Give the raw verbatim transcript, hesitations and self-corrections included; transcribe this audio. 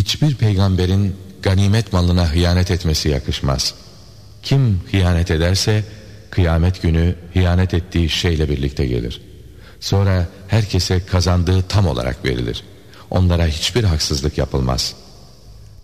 Hiçbir peygamberin ganimet malına hıyanet etmesi yakışmaz. Kim hıyanet ederse kıyamet günü hıyanet ettiği şeyle birlikte gelir. Sonra herkese kazandığı tam olarak verilir. Onlara hiçbir haksızlık yapılmaz.